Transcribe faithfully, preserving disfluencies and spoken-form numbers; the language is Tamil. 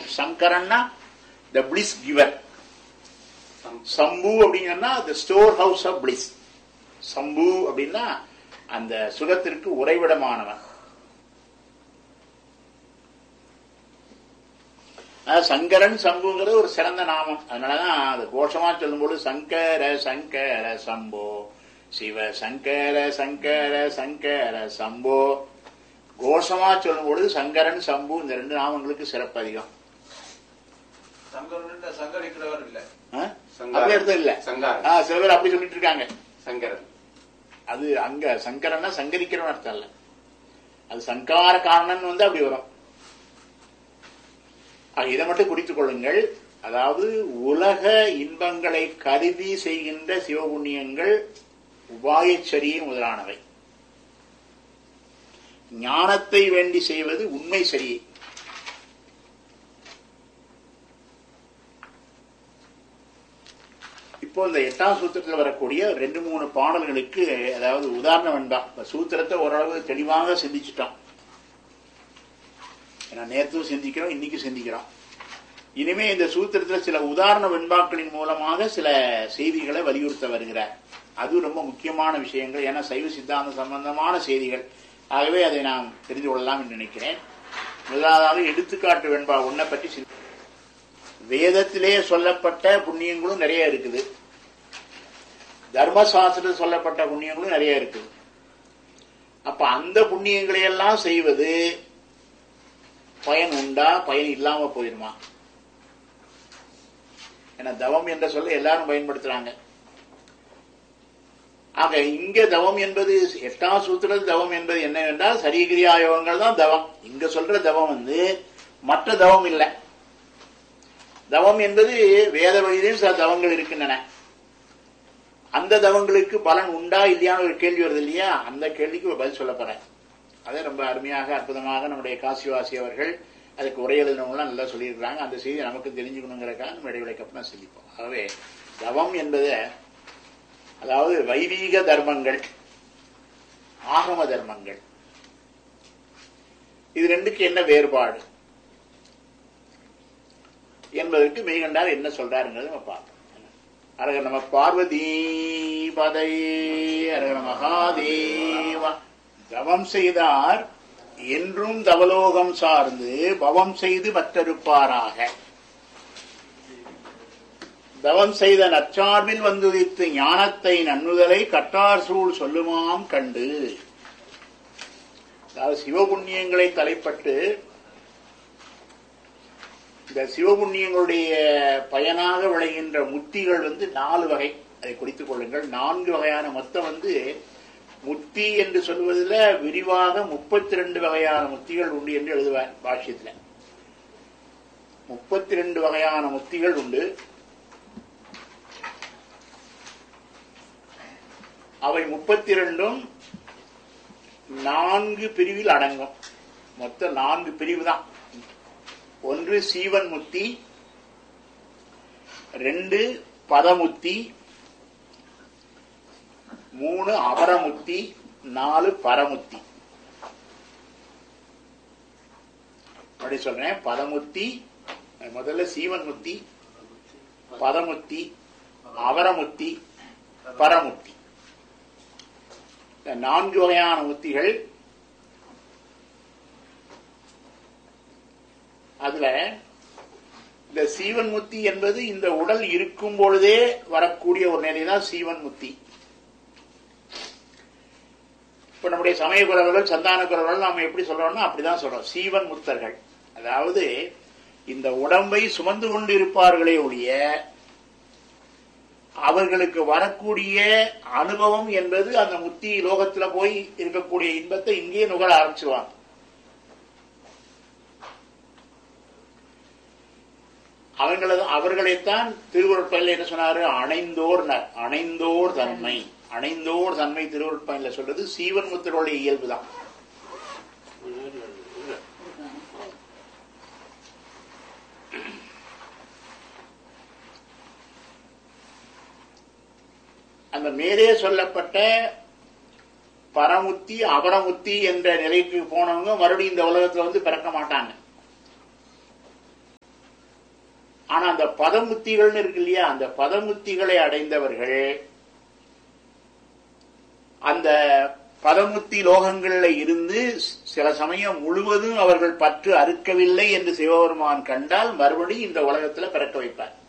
சங்கரன்னா the bliss giver, Sambu அப்படிங்கன்னா the store house of bliss. சம்பு அப்படின்னா அந்த சுகத்திற்கு உறைவிடமானவன். சங்கரன் சம்புங்கிறது ஒரு சிறந்த நாமம். அதனாலதான் அது கோஷமா சொல்லும்போது சங்கர சங்கர சம்போ சிவ சங்கர சங்கர சங்கர சம்போ, கோஷமா சொல்லும்போது சங்கரன் சம்பு இந்த ரெண்டு நாமங்களுக்கு சிறப்பு அதிகம். சங்கரிக்கிறவர் இல்ல, அப்படி அர்த்தம் இல்ல. சில பேர் அப்படி சொல்லிட்டு இருக்காங்க சங்கரன். அது அங்க சங்கரன்னா சங்கரிக்கிறவன் அர்த்தம் இல்ல, அது சங்கார காரணன் வந்து அப்படி வரும். இதை மட்டும் குறித்துக் கொள்ளுங்கள். அதாவது உலக இன்பங்களை கருதி செய்கின்ற சிவபுண்ணியங்கள் உபாயச்சரியை முதலானவை. ஞானத்தை வேண்டி செய்வது உண்மை சரியை. இப்போ இந்த எட்டாம் சூத்திரத்தில் வரக்கூடிய ரெண்டு மூணு பாடல்களுக்கு அதாவது உதாரணம் வேண்டாம். சூத்திரத்தை ஓரளவு தெளிவாக சிந்திச்சுட்டோம். ஏன்னா நேற்றும் சிந்திக்கிறோம், இன்னைக்கு சிந்திக்கிறோம். இனிமே இந்த சூத்திரத்தில் சில உதாரண வெண்பாக்களின் மூலமாக சில செய்திகளை வலியுறுத்த வருகிறார். அது ரொம்ப முக்கியமான விஷயங்கள். ஏன்னா சைவ சித்தாந்த சம்பந்தமான செய்திகள். ஆகவே அதை நாம் தெரிந்து கொள்ளலாம் என்று நினைக்கிறேன். முதலாவது எடுத்துக்காட்டு வெண்பா ஒன்றை பற்றி. வேதத்திலே சொல்லப்பட்ட புண்ணியங்களும் நிறைய இருக்குது, தர்மசாஸ்திரத்தில் சொல்லப்பட்ட புண்ணியங்களும் நிறைய இருக்குது. அப்ப அந்த புண்ணியங்களை எல்லாம் செய்வது பயன் உண்டா, பயன் இல்லாம போயிருமா? ஏன்னா தவம் என்ற சொல்ல எல்லாரும் பயன்படுத்துறாங்க. ஆக இங்க தவம் என்பது எட்டாம் சூத்திரத்தில் தவம் என்பது என்னவென்றால் சரீகிரியா யோகங்கள் தான் தவம். இங்க சொல்ற தவம் வந்து மற்ற தவம் இல்லை. தவம் என்பது வேத வழியிலும் சில தவங்கள் இருக்கின்றன. அந்த தவங்களுக்கு பலன் உண்டா இல்லையான்னு ஒரு கேள்வி வருது இல்லையா? அந்த கேள்விக்கு ஒரு பதில் சொல்ல போறேன். அதை ரொம்ப அருமையாக அற்புதமாக நம்முடைய காசிவாசி அவர்கள் அதுக்கு உரை எழுதினவங்களாம் நல்லா சொல்லியிருக்கிறாங்க. அந்த செய்தி நமக்கு தெரிஞ்சுக்கணுங்கிறக்காக நம்ம இடைவெளிக்கு அப்புறம் சிந்திப்போம். ஆகவே தவம் என்பது அதாவது வைதீக தர்மங்கள், ஆகம தர்மங்கள், இது ரெண்டுக்கு என்ன வேறுபாடு என்பதற்கு மெய்கண்டார் என்ன சொல்றாருங்கிறது நம்ம பார்ப்போம். அரக நம பார்வதி பதை, அரக மகாதேவா. தவம் செய்தார் என்றும் தவலோகம் சார்ந்து பவம் செய்து மற்றறுப்பாராக. தவம் செய்த நற்சார்பில் வந்துதித்து ஞானத்தை நன்னுதலை கட்டார் சூழ் சொல்லுமாம் கண்டு. அதாவது சிவபுண்ணியங்களை தலைப்பட்டு இந்த சிவபுண்ணியங்களுடைய பயனாக விளைகின்ற முத்திகள் வந்து நாலு வகை. அதை குறித்துக் கொள்ளுங்கள். நான்கு வகையான மொத்தம் வந்து முத்தி என்று சொல்வதில் விரிவாக முப்பத்தி ரெண்டு வகையான முத்திகள் உண்டு என்று எழுதுவார் பாஷ்யத்தில். முப்பத்தி ரெண்டு வகையான முத்திகள் உண்டு. அவை முப்பத்தி ரெண்டும் நான்கு பிரிவில் அடங்கும். மொத்தம் நான்கு பிரிவு தான். ஒன்று சீவன் முத்தி, ரெண்டு பதமுத்தி, மூணு அபரமுத்தி, நாலு பரமுத்தி. அப்படி சொல்றேன். பதமுத்தி முதல்ல சீவன் முத்தி, பதமுத்தி, அபரமுத்தி, பரமுத்தி. நான்கு வகையான முத்திகள். அதுல இந்த சீவன் முத்தி என்பது இந்த உடல் இருக்கும் பொழுதே வரக்கூடிய ஒரு நிலைதான் சீவன் முத்தி. இப்ப நம்முடைய சமய குரவர்கள், சந்தான குரவர்கள் நாம எப்படி சொல்றோம்னா அப்படிதான் சொல்றோம், சீவன் முத்தர்கள். அதாவது இந்த உடம்பை சுமந்து கொண்டு இருப்பார்களே ஒழிய அவர்களுக்கு வரக்கூடிய அனுபவம் என்பது அந்த முத்தி லோகத்துல போய் இருக்கக்கூடிய இன்பத்தை இங்கே நுகர ஆரம்பிச்சுவாங்க. அவங்களது அவர்களைத்தான் திருவருட்பயனில் என்ன சொன்னாரு? அணைந்தோர் அணைந்தோர் தன்மை. அணைந்தோர் தன்மை திருவருட்பயனில் சொல்றது சீவன் முத்தருடைய இயல்புதான். அந்த மேலே சொல்லப்பட்ட பரமுத்தி அபரமுத்தி என்ற நிலைக்கு போனவங்க மறுபடியும் இந்த உலகத்துல வந்து பிறக்க மாட்டாங்க. ஆனா அந்த பதமுத்திகள்னு இருக்கு இல்லையா, அந்த பதமுத்திகளை அடைந்தவர்கள் அந்த பதமுத்தி லோகங்கள்ல இருந்து சில சமயம் முழுவதும் அவர்கள் பற்று அறுக்கவில்லை என்று சிவபெருமான் கண்டால் மறுபடியும் இந்த உலகத்துல பிறக்க வைப்பார்.